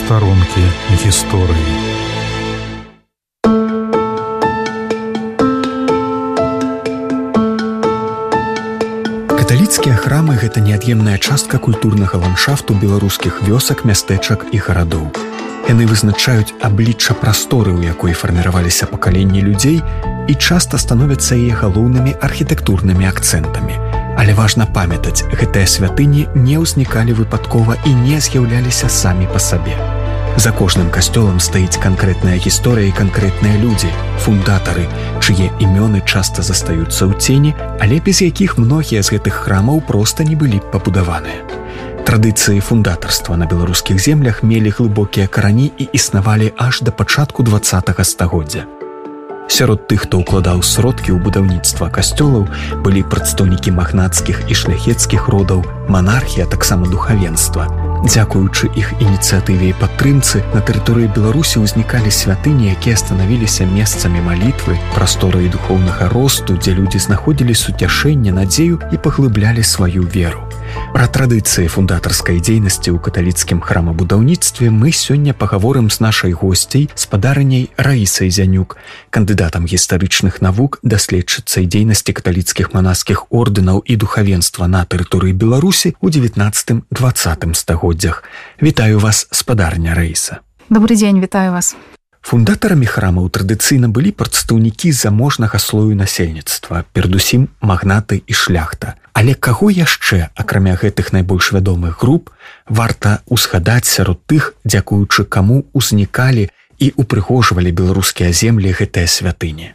старонкі гісторыі. Каталіцкія храмы – гэта неад'емная частка культурнага ландшафту беларускіх вёсак, мястэчак і гарадоў. Яны вызначаюць аблічча прасторы, у якой фарміраваліся пакаленні людзей, і часта становяцца яе галоўнымі архітэктурнымі акцэнтамі. Але важна памятаць, гэтыя святыні не ўзнікалі выпадкова і не з'яўляліся самі па сабе. За кожным касцёлам стаіць канкрэтная гісторыя і канкрэтныя людзі, фундатары, чые імёны часта застаюцца ў цені, але без якіх многія з гэтых храмаў проста не былі б пабудаваныя. Традыцыі фундатарства на беларускіх землях мелі глыбокія карані і існавалі аж да пачатку 20-га стагоддзя. Сярод тых, хто ўкладаў сродкі ў будаўніцтва касцёлаў, былі прадстаўнікі магнацкіх і шляхецкіх родаў, манархія, таксама духавенства. Дзякуючы іх ініцыятыве і падтрымцы, на тэрыторыі Беларусі ўзнікалі святыні, якія станавіліся месцамі малітвы, прасторай духоўнага росту, дзе людзі знаходзілі суцяшэнне, надзею і паглыблялі сваю веру. Пра традыцыі фундатарскай дзейнасці ў каталіцкім храмабудаўніцтве мы сёння пагаворым з нашай госцяй, спадарыняй Раісай Зянюк, кандыдатам гістарычных навук, даследчыцай дзейнасці каталіцкіх манаскіх ордэнаў і духавенства на тэрыторыі Беларусі ў 19-20 стагоддзях. Вітаю вас, спадарня Раіса. Добрый дзень, вітаю вас. Фундатарамі храмаў традыцыйна былі прадстаўнікі заможнага слою насельніцтва, перадусім магнаты і шляхта. Але каго яшчэ, акрамя гэтых найбольш вядомых груп, варта ўзгадаць сярод тых, дзякуючы каму ўзнікалі і упрыгожвалі беларускія землі гэтыя святыні?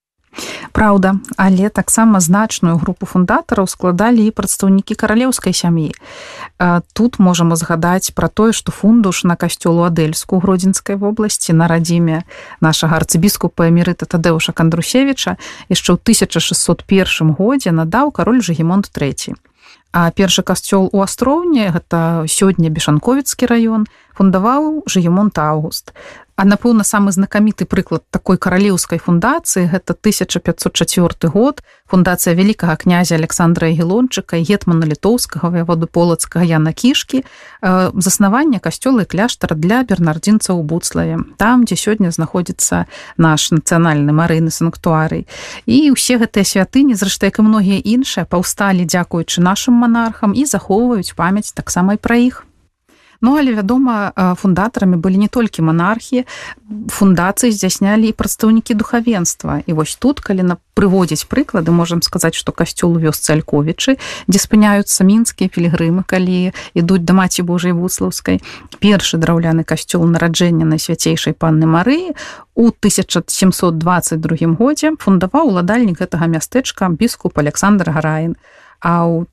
Праўда, але таксама значную групу фундатараў складалі і прадстаўнікі каралеўскай сям'і. Тут можам узгадаць пра тое, што фундуш на касцёл у Адэльску ў Гродзенскай вобласці на радзіме нашага арцыбіскупа эмерыта Тадэуша Кандрусевіча яшчэ ў 1601 годзе надаў кароль Жыгімонт III. А першы касцёл у Астроўні, гэта сёння Бешанковіцкі раён, фундаваў Жыгімонт Аўгуст. А, напэўна, самы знакаміты прыклад такой каралеўскай фундацыі – гэта 1504 год, фундацыя вялікага князя Александра Ягелончыка і гетмана літоўскага ваяводы полацкага Яна Кішкі, заснавання касцёла і кляштара для бернардзінцаў у Буцлаве, там, дзе сёння знаходзіцца наш нацыянальны марыйны санктуарый. І ўсе гэтыя святыні, зрэшты, як і многія іншыя, паўсталі дзякуючы нашым манархам і захоўваюць памяць таксама і пра іх. Ну, але, вядома, фундатарамі былі не толькі монархі, фундацыі здзяйснялі і прадстаўнікі духавенства. І вось тут, калі прыводзіць прыклады, можам сказаць, што касцёл у вёсцы Альковічы, дзе спыняюцца мінскія пілігрымы, калі ідуць да Маці Божай Вуцлаўскай. Першы драўляны касцёл нараджэння Найсвяцейшай Панны Марыі у 1722 годзе фундаваў уладальнік гэтага мястэчка біскуп Александр Гараін. А ў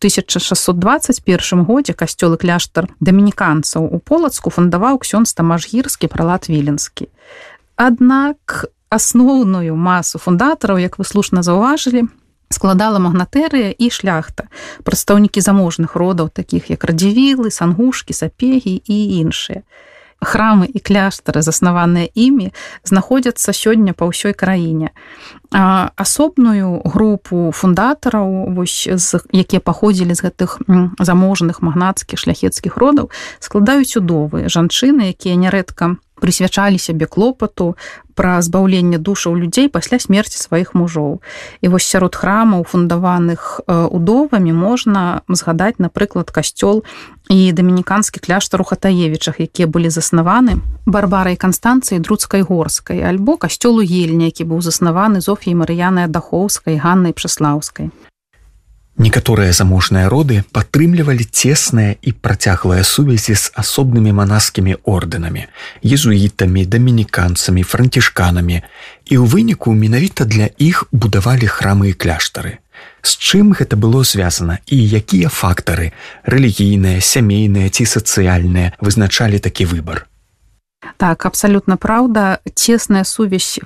1621 годзе касцёл і кляштар дамініканцаў у Полацку фундаваў ксёндз Тамаш Гірскі, пралат Віленскі. Аднак асноўную масу фундатараў, як вы слушна заўважылі, складала магнатэрыя і шляхта, прадстаўнікі заможных родаў, такіх як Радзівілы, Сангушкі, Сапегі і іншыя. Храмы і кляштары, заснаваныя імі, знаходзяцца сёння па ўсёй краіне. Асобную групу фундатараў, якія паходзілі з гэтых заможных магнацкіх шляхецкіх родаў, складаюць удовы, жанчыны, якія нярэдка прысвячалі сябе клопату пра збаўленне душаў людзей пасля смерці сваіх мужоў. І вось сярод храмаў, фундаваных удовамі, можна згадаць, напрыклад, касцёл і дамініканскі кляштар у Хатаевічах, якія былі заснаваны Барбарай Канстанцыяй Друцкай-Горскай, альбо касцёл у Ельні, які быў заснаваны Зофіяй Марыянай Адахоўскай, Ганнай Пчаслаўскай. Некаторыя заможныя роды падтрымлівалі цесныя і працяглыя сувязі з асобнымі манаскімі ордэнамі, езуітамі, дамініканцамі, францішканамі, і ў выніку менавіта для іх будавалі храмы і кляштары. З чым гэта было звязана і якія фактары – рэлігійныя, сямейныя ці сацыяльныя – вызначалі такі выбар? Так, абсалютна праўда. Цесная сувязь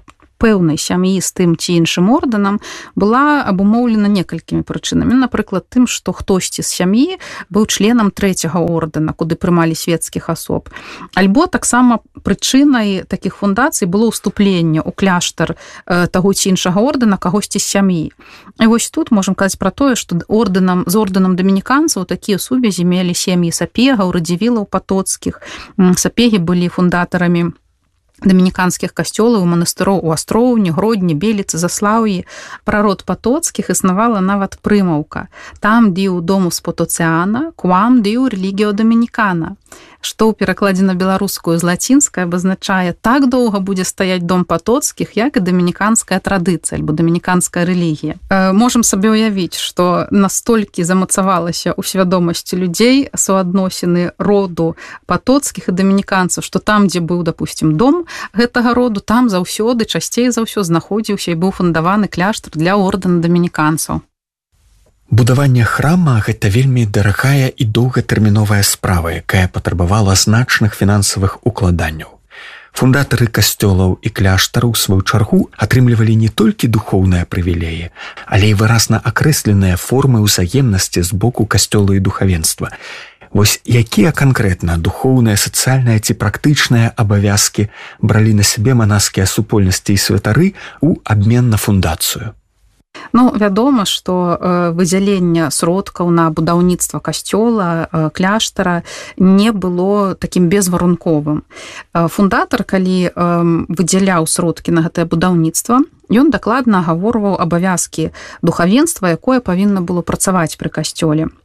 пэўнай сям'і з тым ці іншым ордэнам была абумоўлена некалькімі прычынамі. Напрыклад, тым, што хтосьці з сям'і быў членам 3-го ордэна, куды прымалі свецкіх асоб. Альбо таксама прычынай такіх фундацый было ўступленне ў кляштар таго ці іншага ордэна кагосьці з сям'і. І вось тут можам казаць пра тое, што з ордэнам дамініканцаў такія сувязі мелі сем'і сапегаў, радзівілаў патоцкіх. Сапегі былі фундатарамі дамініканскіх касцёлаў, манастыроў у Астроўні, Гродні, Беліцы, Заслаўі. Пра род патоцкіх існавала нават прымаўка. Там діў домус Потоціана, квам діў релігіо дамінікана, што ў перакладзе на беларускую з лацінскай абазначае так доўга будзе стаяць дом патоцкіх, як і дамініканская традыцыя альбо дамініканская рэлігія. Можам сабе ўявіць, што настолькі замацавалася ў свядомасці людзей суадносіны роду патоцкіх і дамініканцаў, што там, дзе быў, допустим, дом гэтага роду, там заўсёды, часцей за ўсё знаходзіўся і быў фундаваны кляштар для ордэна дамініканцаў. Будаванне храма – гэта вельмі дарагая і доўгатэрміновая справа, якая патрабавала значных фінансавых укладанняў. Фундатары касцёлаў і кляштараў, у сваю чаргу, атрымлівалі не толькі духоўныя прывілеі, але і выразна акрэсленыя формы ўзаемнасці з боку касцёла і духавенства. Вось якія канкрэтна духоўныя, сацыяльныя ці практычныя абавязкі бралі на сябе манаскія супольнасці і святары ў абмен на фундацыю? Вядома, што выдзяленне сродкаў на будаўніцтва касцёла, кляштара не было такім безварунковым. Фундатар, калі выдзяляў сродкі на гэтае будаўніцтва, ён дакладна агаворваў абавязкі духавенства, якое павінна было працаваць пры касцёле.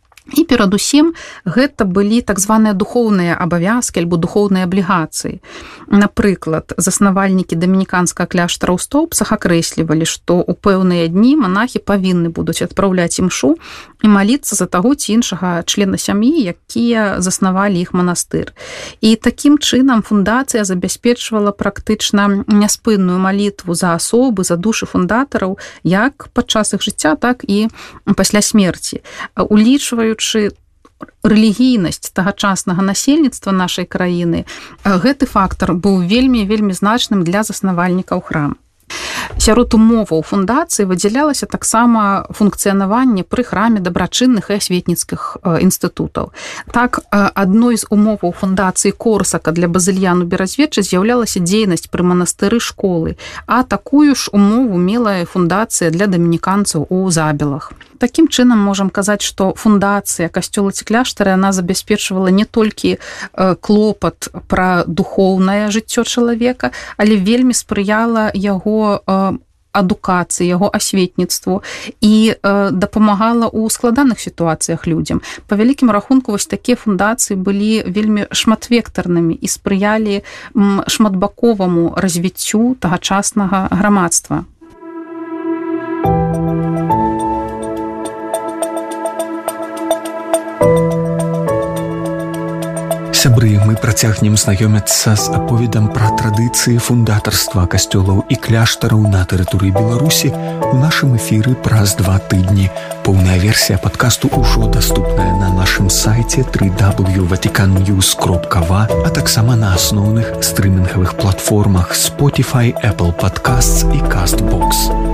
І перадусім гэта былі так званыя духоўныя абавязкі альбо духоўныя аблігацыі. Напрыклад, заснавальнікі дамініканскага кляштара ў Стоўпцах акрэслівалі, што ў пэўныя дні манахі павінны будуць адпраўляць імшу і маліцца за таго ці іншага члена сям'і, якія заснавалі іх манастыр. І такім чынам фундацыя забяспечвала практычна няспынную малітву за асобы, за душы фундатараў, як падчас іх жыцця, так і пасля смерці. Улічваючы рэлігійнасць тагачаснага насельніцтва нашай краіны, гэты фактар быў вельмі значным для заснавальнікаў храма. Сярод умоваў фундацыі выдзялялася таксама функцыянаванне пры храме дабрачынных і асветніцкіх інстытутаў. Так, адной з умоваў фундацыі Корсака для базыльяну Беразвечча з'яўлялася дзейнасць пры манастыры школы, а такую ж умову мела фундацыя для дамініканцаў у Забелах. Такім чынам можам казаць, што фундацыя касцёла ці кляштара яна забяспечвала не толькі клопат пра духоўнае жыццё чалавека, але вельмі спрыяла яго адукацыі, яго асветніцтву і дапамагала ў складаных сітуацыях людзям. Па вялікім рахунку, вось такія фундацыі былі вельмі шматвектарнымі і спрыялі шматбаковаму развіццю тагачаснага грамадства. Сябры, мы працягнем знаёміцца з аповедам пра традыцыі фундатарства касцёлаў і кляштараў на тэрыторыі Беларусі у нашым эфіры праз 2 тыдні. Поўная версія падкасту ўжо даступная на нашым сайце www.vaticannews.va, а таксама на асноўных стрымінгавых платформах Spotify, Apple Podcasts і CastBox.